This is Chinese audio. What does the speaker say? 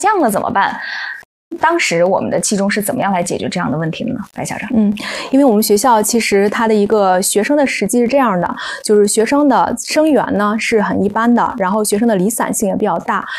降了怎么办？当时我们的期中是怎么样来解决这样的问题的呢？白校长。 因为我们学校其实它的一个学生的实际是这样的，就是学生的生源呢是很一般的，然后学生的离散性也比较大，